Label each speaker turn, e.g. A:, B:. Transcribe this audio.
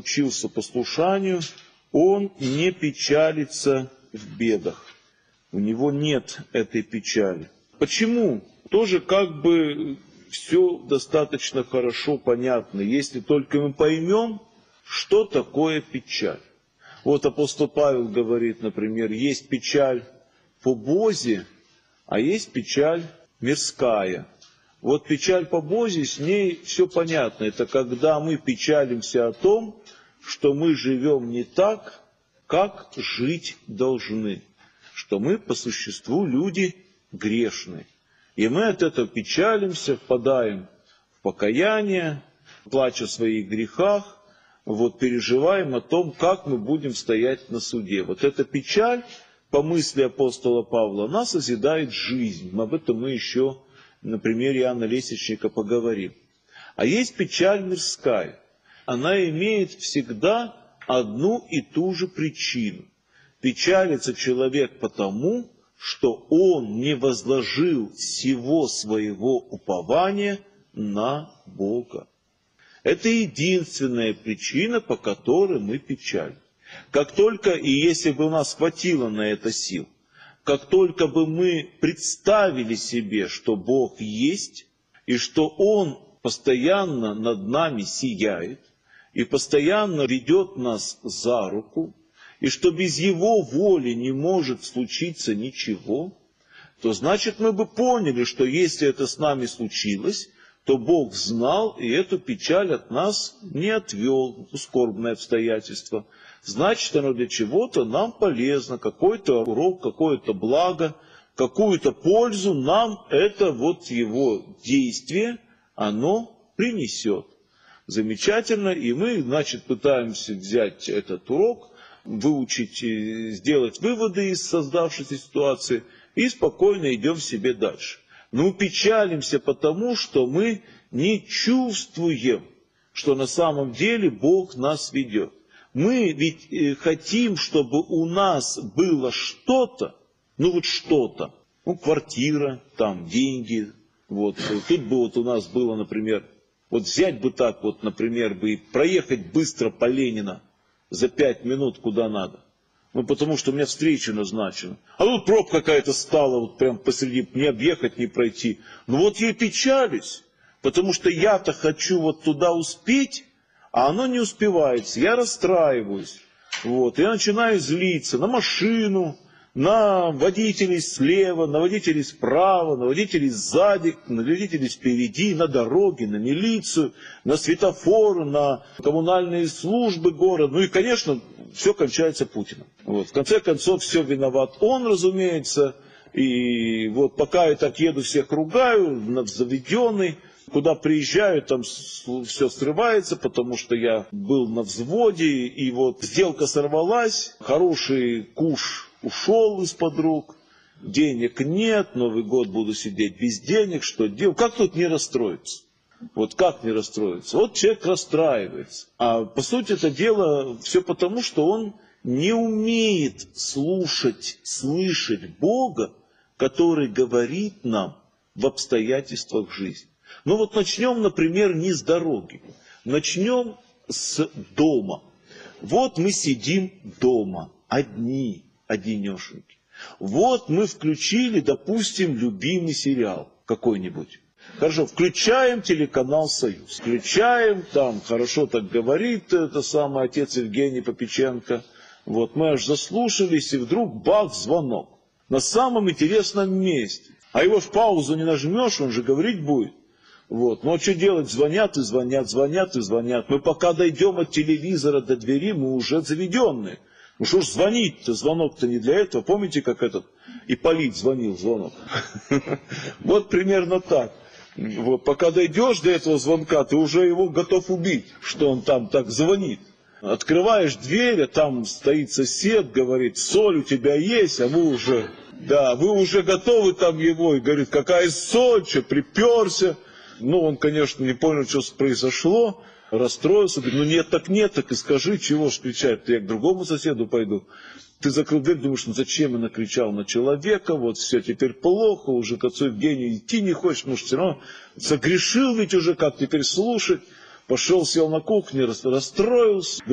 A: научился послушанию, он не печалится в бедах. У него нет этой печали. Почему? Тоже как бы все достаточно хорошо понятно, если только мы поймем, что такое печаль. Вот апостол Павел говорит, например, есть печаль по Бозе, а есть печаль мирская. Вот печаль по Бозе, с ней все понятно. Это когда мы печалимся о том, что мы живем не так, как жить должны. Что мы по существу люди грешные. И мы от этого печалимся, впадаем в покаяние, плача о своих грехах, вот переживаем о том, как мы будем стоять на суде. Вот эта печаль, по мысли апостола Павла, она созидает жизнь. Об этом мы еще на примере Иоанна Лестничника поговорим. А есть печаль мирская. Она имеет всегда одну и ту же причину. Печалится человек потому, что он не возложил всего своего упования на Бога. Это единственная причина, по которой мы печалим. Как только, и если бы у нас хватило на это сил, как только бы мы представили себе, что Бог есть, и что Он постоянно над нами сияет, и постоянно ведет нас за руку, и что без Его воли не может случиться ничего, то значит мы бы поняли, что если это с нами случилось, то Бог знал и эту печаль от нас не отвел, скорбное обстоятельство. Значит, оно для чего-то нам полезно, какой-то урок, какое-то благо, какую-то пользу нам это вот его действие, оно принесет. Замечательно, и мы, значит, пытаемся взять этот урок, выучить, сделать выводы из создавшейся ситуации и спокойно идем себе дальше. Но печалимся потому, что мы не чувствуем, что на самом деле Бог нас ведет. Мы ведь хотим, чтобы у нас было что-то, ну вот что-то, ну квартира, там деньги, вот тут бы вот у нас было, например, вот взять бы так вот, например, бы и проехать быстро по Ленина за 5 минут куда надо. Ну, потому что у меня встреча назначена. А тут пробка какая-то стала, вот прям посреди, не объехать, не пройти. Ну вот я и печалюсь, потому что я-то хочу вот туда успеть, а оно не успевается. Я расстраиваюсь. Вот, я начинаю злиться на машину, на водителей слева, на водителей справа, на водителей сзади, на водителей впереди, на дороге, на милицию, на светофоры, на коммунальные службы города. Ну и, конечно, все кончается Путиным. Вот. В конце концов, все виноват он, разумеется. И вот пока я так еду, всех ругаю, заведенный. Куда приезжаю, там все срывается, потому что я был на взводе, и вот сделка сорвалась, хороший куш ушел из-под рук, денег нет, Новый год буду сидеть без денег, что делать? Как тут не расстроиться? Вот как не расстроиться? Вот человек расстраивается. А по сути это дело все потому, что он не умеет слушать, слышать Бога, который говорит нам в обстоятельствах жизни. Ну вот начнем, например, не с дороги, начнем с дома. Вот мы сидим дома, одинешеньки. Вот мы включили, допустим, любимый сериал какой-нибудь. Хорошо, включаем телеканал «Союз». Включаем, там хорошо так говорит это самый отец Евгений Попеченко. Вот мы аж заслушались, и вдруг бах, звонок. На самом интересном месте. А его в паузу не нажмешь, он же говорить будет. Вот. Ну а что делать? Звонят и звонят, звонят и звонят. Мы пока дойдем от телевизора до двери, мы уже заведенные. Ну что ж звонить-то? Звонок-то не для этого. Помните, как этот Ипполит звонил звонок? Вот примерно так. Вот. Пока дойдешь до этого звонка, ты уже его готов убить, что он там так звонит. Открываешь дверь, а там стоит сосед, говорит, соль у тебя есть, а вы уже, да, вы уже готовы там его, и говорит, какая соль, что приперся. Ну, он, конечно, не понял, что произошло, расстроился, говорит, ну нет, так и скажи, чего ж кричать, я к другому соседу пойду. Ты закрыл дверь, думаешь, ну зачем я накричал на человека, вот все теперь плохо, уже к отцу Евгению идти не хочешь, потому что все равно согрешил ведь уже, как теперь слушать. Пошел, сел на кухне, расстроился.